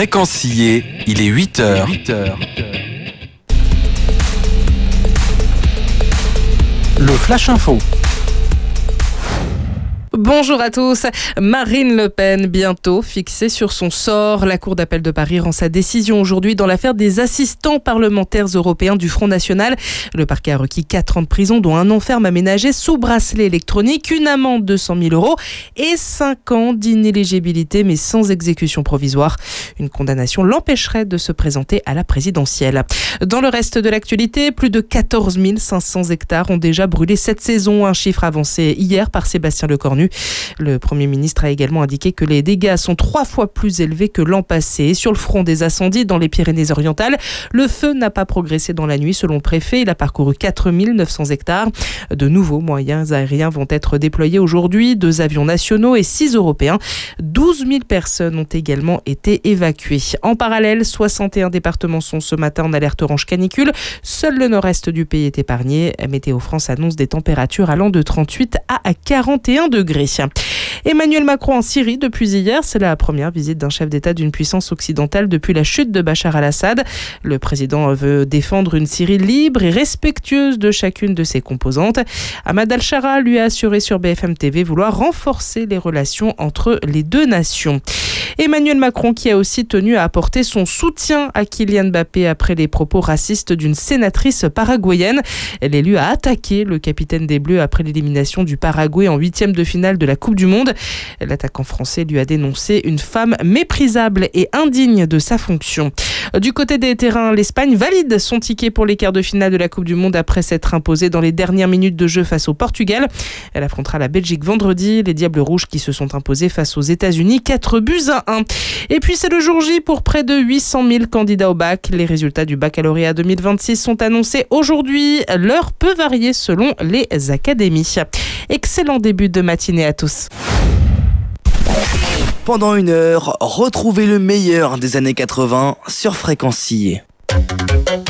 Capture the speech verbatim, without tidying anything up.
Fréquencier, il est huit heures. Le Flash Info. Bonjour à tous. Marine Le Pen, bientôt fixée sur son sort. La Cour d'appel de Paris rend sa décision aujourd'hui dans l'affaire des assistants parlementaires européens du Front National. Le parquet a requis quatre ans de prison, dont un an ferme aménagé sous bracelet électronique, une amende de cent mille euros et cinq ans d'inéligibilité, mais sans exécution provisoire. Une condamnation l'empêcherait de se présenter à la présidentielle. Dans le reste de l'actualité, plus de quatorze mille cinq cents hectares ont déjà brûlé cette saison, un chiffre avancé hier par Sébastien Lecornu. Le Premier ministre a également indiqué que les dégâts sont trois fois plus élevés que l'an passé. Sur le front des incendies dans les Pyrénées-Orientales, le feu n'a pas progressé dans la nuit selon le préfet. Il a parcouru quatre mille neuf cents hectares. De nouveaux moyens aériens vont être déployés aujourd'hui, deux avions nationaux et six européens. douze mille personnes ont également été évacuées. En parallèle, soixante et un départements sont ce matin en alerte orange canicule. Seul le nord-est du pays est épargné. Météo France annonce des températures allant de trente-huit à quarante et un degrés. Emmanuel Macron en Syrie depuis hier, c'est la première visite d'un chef d'État d'une puissance occidentale depuis la chute de Bachar al-Assad. Le président veut défendre une Syrie libre et respectueuse de chacune de ses composantes. Ahmad al-Shara lui a assuré sur B F M T V vouloir renforcer les relations entre les deux nations. Emmanuel Macron qui a aussi tenu à apporter son soutien à Kylian Mbappé après les propos racistes d'une sénatrice paraguayenne. L'élu a attaqué le capitaine des Bleus après l'élimination du Paraguay en huitième de finale de la Coupe du Monde. L'attaquant français lui a dénoncé une femme méprisable et indigne de sa fonction. Du côté des terrains, l'Espagne valide son ticket pour les quarts de finale de la Coupe du Monde après s'être imposée dans les dernières minutes de jeu face au Portugal. Elle affrontera la Belgique vendredi, les Diables Rouges qui se sont imposés face aux États-Unis, quatre buts à un. Et puis c'est le jour J pour près de huit cent mille candidats au bac. Les résultats du baccalauréat deux mille vingt-six sont annoncés aujourd'hui. L'heure peut varier selon les académies. Excellent début de matinée à tous. Pendant une heure, retrouvez le meilleur des années quatre-vingts sur Fréquencier.